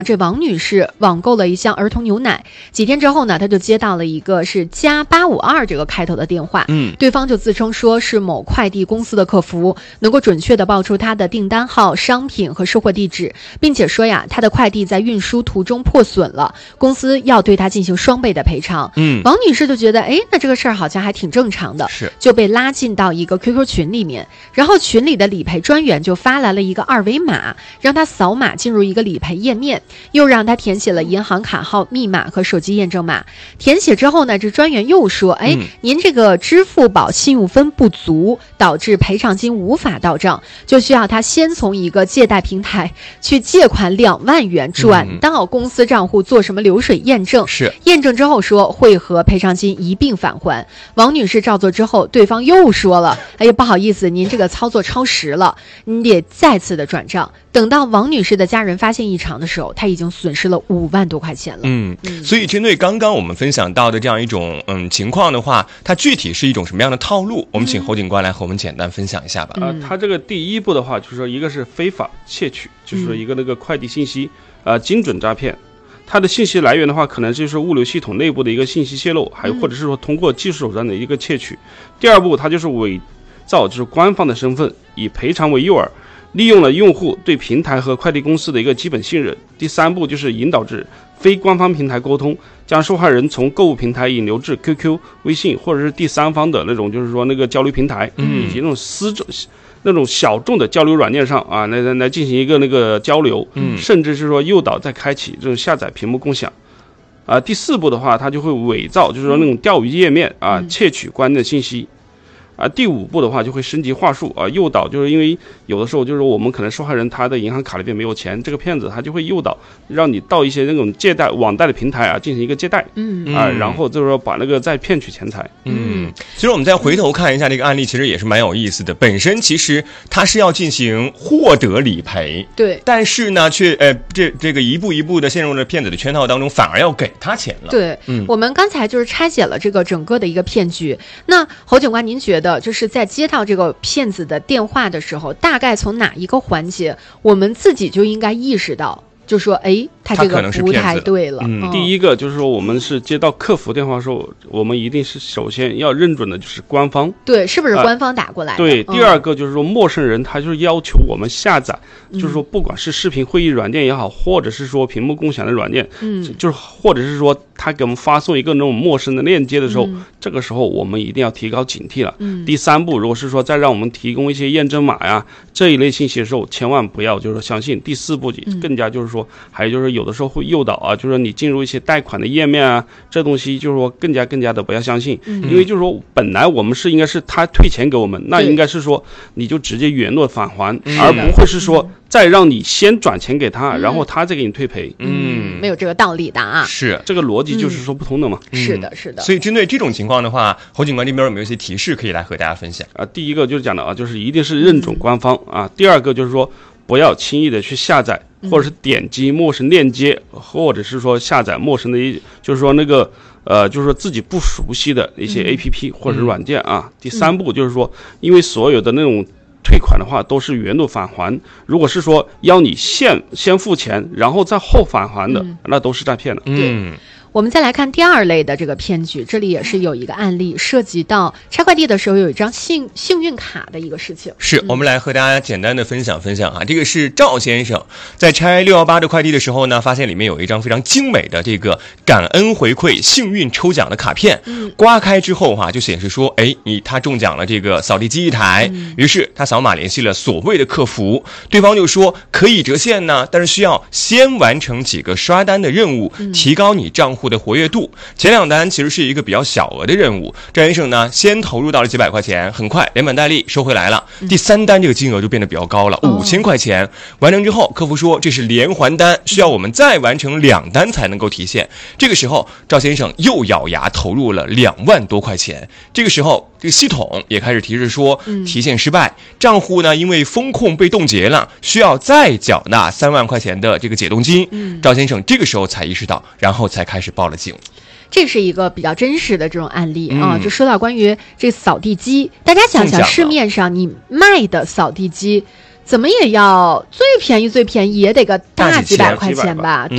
这王女士网购了一箱儿童牛奶，几天之后呢，她就接到了一个是加852这个开头的电话，对方就自称说是某快递公司的客服，能够准确的报出她的订单号、商品和收货地址，并且说呀，她的快递在运输途中破损了，公司要对她进行双倍的赔偿。王女士就觉得，那这个事儿好像还挺正常的，就被拉进到一个 QQ 群里面，然后群里的理赔专员就发来了一个2维码，让她扫码进入一个理赔页面。又让他填写了银行卡号、密码和手机验证码。填写之后呢，这专员又说，您这个支付宝信用分不足，导致赔偿金无法到账，就需要他先从一个借贷平台去借款2万元，转到公司账户做什么流水验证。验证之后说会和赔偿金一并返还。王女士照做之后，对方又说了，不好意思，您这个操作超时了，你得再次的转账。等到王女士的家人发现异常的时候，她已经损失了5万多块钱了。 所以针对刚刚我们分享到的这样一种情况的话，它具体是一种什么样的套路？我们请侯警官来和我们简单分享一下吧。 它这个第一步的话，就是说一个是非法窃取，就是说一个那个快递信息精准诈骗。它的信息来源的话，可能就是物流系统内部的一个信息泄露，还有或者是说通过技术手段的一个窃取。第二步，它就是伪造就是官方的身份，以赔偿为诱饵，利用了用户对平台和快递公司的一个基本信任。第三步就是引导至非官方平台沟通，将受害人从购物平台引流至 QQ、微信或者是第三方的那种就是说那个交流平台，以及那种那种小众的交流软件上来进行一个那个交流，甚至是说诱导再开启这种下载屏幕共享。第四步的话，它就会伪造就是说那种钓鱼页面窃取关键信息。第五步的话就会升级话术诱导，就是因为有的时候就是我们可能受害人他的银行卡里边没有钱，这个骗子他就会诱导让你到一些那种借贷网贷的平台进行一个借贷，然后就是说把那个再骗取钱财。 其实我们再回头看一下这个案例，其实也是蛮有意思的。本身其实它是要进行获得理赔， 对， 但是呢却这个一步一步的陷入了骗子的圈套当中，反而要给他钱了。 对，我们刚才就是拆解了这个整个的一个骗局。那侯警官，您觉得就是在接到这个骗子的电话的时候，大概从哪一个环节我们自己就应该意识到，就说他这个不太对了。 第一个就是说我们是接到客服电话的时候，我们一定是首先要认准的就是官方， 对，是不是官方打过来的？ 对。第二个就是说陌生人他就是要求我们下载，就是说不管是视频会议软件也好，或者是说屏幕共享的软件，就是或者是说他给我们发送一个那种陌生的链接的时候，这个时候我们一定要提高警惕了。第三步，如果是说再让我们提供一些验证码呀这一类信息的时候，千万不要就是相信。第四步更加就是说，还有就是有的时候会诱导就是说你进入一些贷款的页面这东西就是说更加的不要相信，因为就是说本来我们应该是他退钱给我们，那应该是说你就直接原路返还，而不会是说再让你先转钱给他，然后他再给你退赔。 没有这个道理的是这个逻辑就是说不通的嘛。 是的，是的。 所以针对这种情况的话，侯警官这边有没有一些提示可以来和大家分享？ 第一个就是讲的就是一定是认准官方第二个就是说不要轻易的去下载或者是点击陌生链接，或者是说下载陌生的就是说那个就是说自己不熟悉的一些 APP 或者是软件第三步就是说，因为所有的那种退款的话都是原路返还，如果是说要你先付钱然后再后返还的，那都是诈骗的。 我们再来看第二类的这个骗局，这里也是有一个案例涉及到拆快递的时候有一张幸运卡的一个事情。 是我们来和大家简单的分享这个是赵先生在拆618的快递的时候呢，发现里面有一张非常精美的这个感恩回馈幸运抽奖的卡片，刮开之后就显示说他中奖了这个扫地机一台，于是他扫码联系了所谓的客服，对方就说可以折现呢，但是需要先完成几个刷单的任务，提高你账户的活跃度。前2单其实是一个比较小额的任务，赵先生呢先投入到了几百块钱，很快连本带利收回来了。第3单这个金额就变得比较高了，5000块钱。完成之后，客服说这是连环单，需要我们再完成2单才能够提现。这个时候赵先生又咬牙投入了2万多块钱。这个时候这个系统也开始提示说提现失败，账户呢因为风控被冻结了，需要再缴纳3万块钱的这个解冻金。赵先生这个时候才意识到，然后才开始报了警。 这是一个比较真实的这种案例就说到关于这扫地机，大家想想市面上你卖的扫地机怎么也要最便宜也得个大几百块钱吧。对，